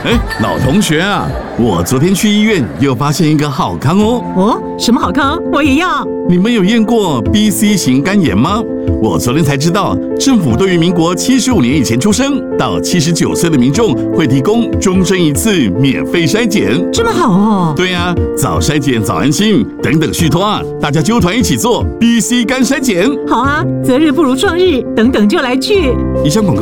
老同学啊，我昨天去医院又发现一个好康哦。 哦，什么好康？我也要。 你们有验过 BC 型肝炎吗？我昨天才知道，政府对于民国75年以前出生到79岁的民众会提供终身一次免费筛检。 这么好哦？ 对啊，早筛检早安心，等等续托啊，大家揪团一起做 BC 肝筛检。 好啊，择日不如撞日，等等就来去。 以上广告